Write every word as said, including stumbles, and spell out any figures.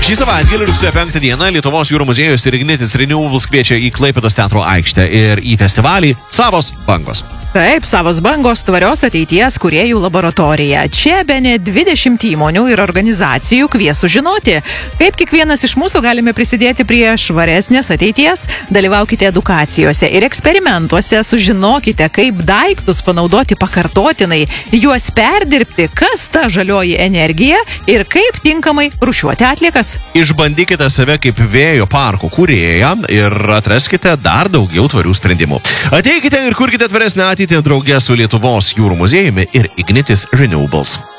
Šį savaitgalį rugsėjo penktą dieną Lietuvos jūrų muziejus ir Ignitis Renewables kviečia į Klaipėdos teatro aikštę ir į festivalį Savos bangos. Taip, Savos bangos tvarios ateities kūrėjų laboratorija. Čia bene dvidešimt įmonių ir organizacijų kvies sužinoti, kaip kiekvienas iš mūsų galime prisidėti prie švaresnės ateities. Dalyvaukite edukacijose ir eksperimentuose, sužinokite, kaip daiktus panaudoti pakartotinai, juos perdirbti, kas ta žalioji energija ir kaip tinkamai rūšiuoti atliekas. Išbandykite save kaip vėjo parko kūrėją ir atraskite dar daugiau tvarių sprendimų. Ateikite ir kurkite tvaresnę ateitį drauge su Lietuvos jūrų muziejumi ir Ignitis Renewables.